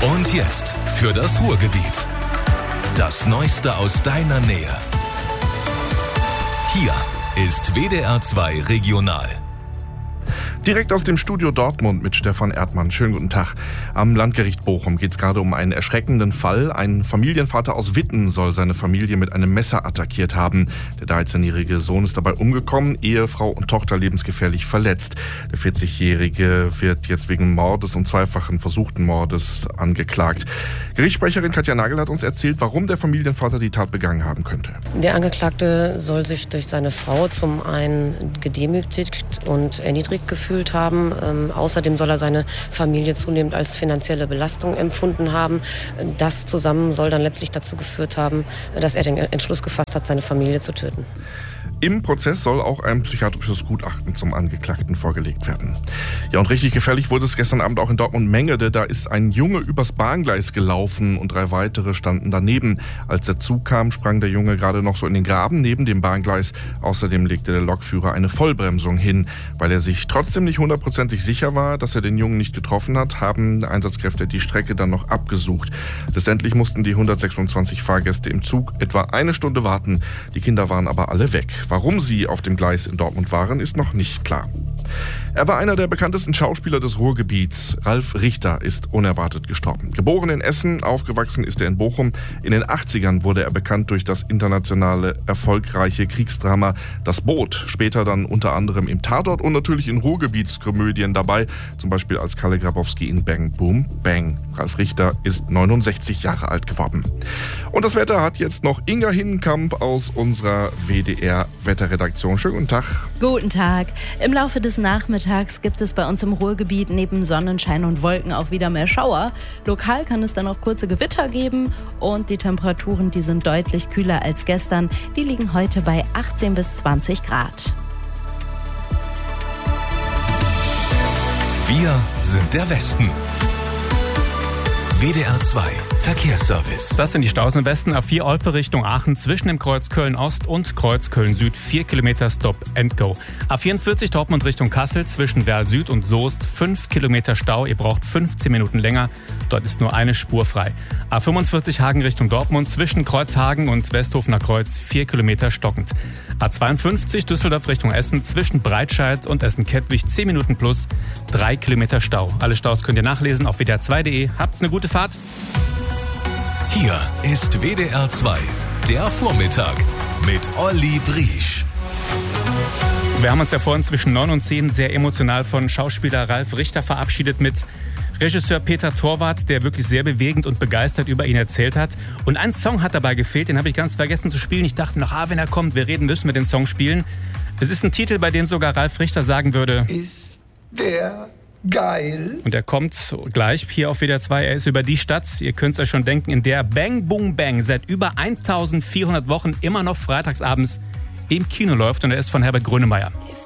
Und jetzt für das Ruhrgebiet. Das Neueste aus deiner Nähe. Hier ist WDR 2 Regional. Direkt aus dem Studio Dortmund mit Stefan Erdmann. Schönen guten Tag. Am Landgericht Bochum geht es gerade um einen erschreckenden Fall. Ein Familienvater aus Witten soll seine Familie mit einem Messer attackiert haben. Der 13-jährige Sohn ist dabei umgekommen, Ehefrau und Tochter lebensgefährlich verletzt. Der 40-jährige wird jetzt wegen Mordes und zweifachen versuchten Mordes angeklagt. Gerichtssprecherin Katja Nagel hat uns erzählt, warum der Familienvater die Tat begangen haben könnte. Der Angeklagte soll sich durch seine Frau zum einen gedemütigt und erniedrigt gefühlt haben. Außerdem soll er seine Familie zunehmend als finanzielle Belastung empfunden haben. Das zusammen soll dann letztlich dazu geführt haben, dass er den Entschluss gefasst hat, seine Familie zu töten. Im Prozess soll auch ein psychiatrisches Gutachten zum Angeklagten vorgelegt werden. Ja, und richtig gefährlich wurde es gestern Abend auch in Dortmund-Mengede. Da ist ein Junge übers Bahngleis gelaufen und 3 weitere standen daneben. Als der Zug kam, sprang der Junge gerade noch so in den Graben neben dem Bahngleis. Außerdem legte der Lokführer eine Vollbremsung hin. Weil er sich trotzdem nicht 100% sicher war, dass er den Jungen nicht getroffen hat, haben Einsatzkräfte die Strecke dann noch abgesucht. Letztendlich mussten die 126 Fahrgäste im Zug etwa 1 Stunde warten. Die Kinder waren aber alle weg. Warum sie auf dem Gleis in Dortmund waren, ist noch nicht klar. Er war einer der bekanntesten Schauspieler des Ruhrgebiets. Ralf Richter ist unerwartet gestorben. Geboren in Essen, aufgewachsen ist er in Bochum. In den 80ern wurde er bekannt durch das internationale erfolgreiche Kriegsdrama Das Boot. Später dann unter anderem im Tatort und natürlich in Ruhrgebietskomödien dabei. Zum Beispiel als Kalle Grabowski in Bang Boom Bang. Ralf Richter ist 69 Jahre alt geworden. Und das Wetter hat jetzt noch Inga Hinnenkamp aus unserer WDR-Wetterredaktion. Schönen guten Tag. Guten Tag. Im Laufe des Nachmittags gibt es bei uns im Ruhrgebiet neben Sonnenschein und Wolken auch wieder mehr Schauer. Lokal kann es dann auch kurze Gewitter geben und die Temperaturen, die sind deutlich kühler als gestern. Die liegen heute bei 18 bis 20 Grad. Wir sind der Westen. WDR 2 Verkehrsservice. Das sind die Staus im Westen. A4 Olpe Richtung Aachen zwischen dem Kreuz Köln-Ost und Kreuz Köln-Süd 4 Kilometer Stop and Go. A44 Dortmund Richtung Kassel zwischen Werl Süd und Soest 5 Kilometer Stau. Ihr braucht 15 Minuten länger. Dort ist nur eine Spur frei. A45 Hagen Richtung Dortmund zwischen Kreuzhagen und Westhofener Kreuz 4 Kilometer stockend. A52 Düsseldorf Richtung Essen zwischen Breitscheid und Essen-Kettwig 10 Minuten plus 3 Kilometer Stau. Alle Staus könnt ihr nachlesen auf wdr2.de. Habt's eine gute Fahrt. Hier ist WDR 2, der Vormittag mit Olli Briesch. Wir haben uns ja vorhin zwischen 9 und 10 sehr emotional von Schauspieler Ralf Richter verabschiedet mit Regisseur Peter Torwart, der wirklich sehr bewegend und begeistert über ihn erzählt hat. Und ein Song hat dabei gefehlt, den habe ich ganz vergessen zu spielen. Ich dachte noch, wenn er kommt, wir reden, müssen wir den Song spielen. Es ist ein Titel, bei dem sogar Ralf Richter sagen würde: Ist der geil. Und er kommt gleich hier auf WDR 2. Er ist über die Stadt, ihr könnt es euch schon denken, in der Bang Boom Bang seit über 1400 Wochen immer noch freitagsabends im Kino läuft. Und er ist von Herbert Grönemeyer.